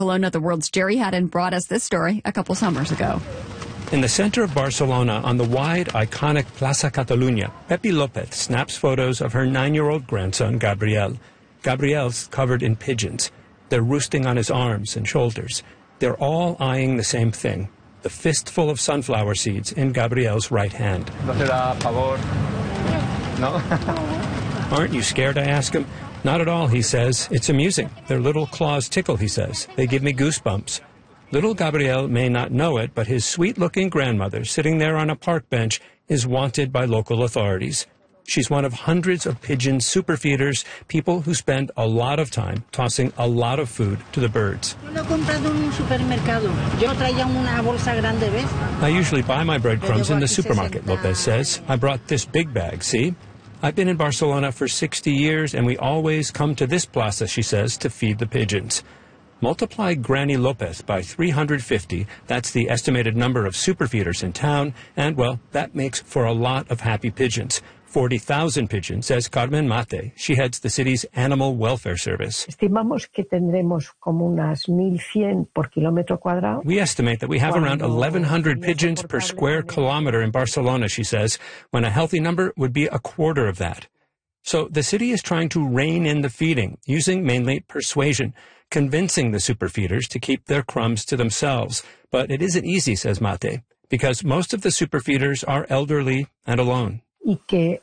Barcelona, the world's Jerry Haddon brought us this story a couple summers ago. In the center of Barcelona, on the wide, iconic Plaça Catalunya, Pepi Lopez snaps photos of her 9-year-old grandson, Gabriel. Gabriel's covered in pigeons. They're roosting on his arms and shoulders. They're all eyeing the same thing, the fistful of sunflower seeds in Gabriel's right hand. No? Aren't you scared, I ask him. Not at all, he says. It's amusing. Their little claws tickle, he says. They give me goosebumps. Little Gabriel may not know it, but his sweet-looking grandmother, sitting there on a park bench, is wanted by local authorities. She's one of hundreds of pigeon superfeeders, people who spend a lot of time tossing a lot of food to the birds. I usually buy my breadcrumbs in the supermarket, Lopez says. I brought this big bag, see? I've been in Barcelona for 60 years, and we always come to this plaza, she says, to feed the pigeons. Multiply Granny Lopez by 350, that's the estimated number of superfeeders in town, and, well, that makes for a lot of happy pigeons. 40,000 pigeons, says Carmen Mate. She heads the city's animal welfare service. We estimate that we have around 1,100 pigeons per square kilometer in Barcelona, she says, when a healthy number would be a quarter of that. So the city is trying to rein in the feeding, using mainly persuasion, convincing the superfeeders to keep their crumbs to themselves. But it isn't easy, says Mate, because most of the superfeeders are elderly and alone. There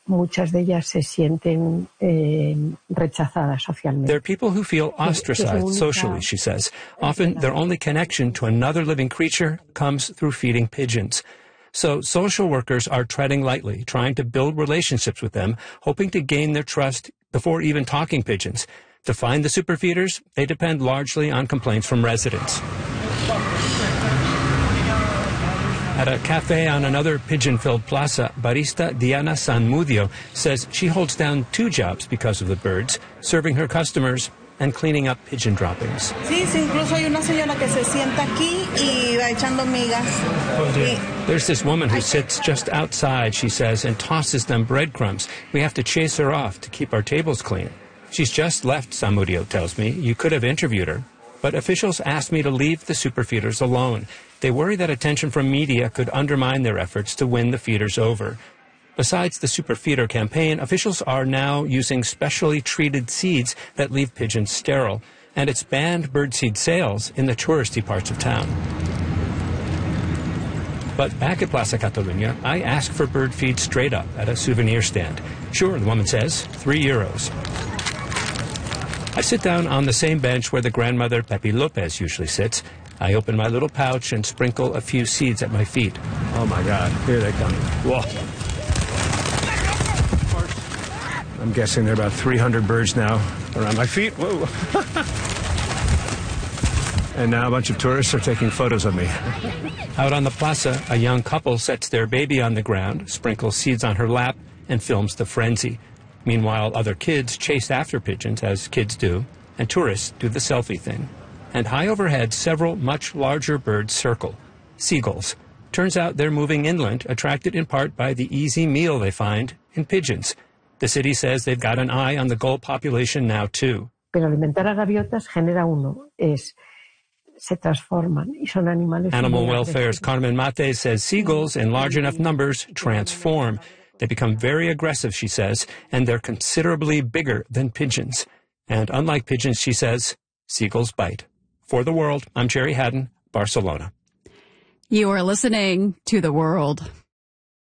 are people who feel ostracized socially, she says. Often their only connection to another living creature comes through feeding pigeons. So social workers are treading lightly, trying to build relationships with them, hoping to gain their trust before even talking pigeons. To find the superfeeders, they depend largely on complaints from residents. At a cafe on another pigeon-filled plaza, barista Diana Sanmudio says she holds down 2 jobs because of the birds, serving her customers and cleaning up pigeon droppings. There's this woman who sits just outside, she says, and tosses them breadcrumbs. We have to chase her off to keep our tables clean. She's just left, Sanmudio tells me. You could have interviewed her. But officials asked me to leave the superfeeders alone. They worry that attention from media could undermine their efforts to win the feeders over. Besides the superfeeder campaign, officials are now using specially treated seeds that leave pigeons sterile, and it's banned birdseed sales in the touristy parts of town. But back at Plaça Catalunya, I ask for bird feed straight up at a souvenir stand. Sure, the woman says, €3. I sit down on the same bench where the grandmother Pepi Lopez usually sits. I open my little pouch and sprinkle a few seeds at my feet. Oh my God, here they come. Whoa. I'm guessing there are about 300 birds now around my feet. Whoa. And now a bunch of tourists are taking photos of me. Out on the plaza, a young couple sets their baby on the ground, sprinkles seeds on her lap, and films the frenzy. Meanwhile, other kids chase after pigeons, as kids do, and tourists do the selfie thing. And high overhead, several much larger birds circle. Seagulls. Turns out they're moving inland, attracted in part by the easy meal they find in pigeons. The city says they've got an eye on the gull population now, too. Animal Welfare's Carmen Mate says seagulls in large enough numbers transform. They become very aggressive, she says, and they're considerably bigger than pigeons. And unlike pigeons, she says, seagulls bite. For The World, I'm Jerry Haddon, Barcelona. You are listening to The World.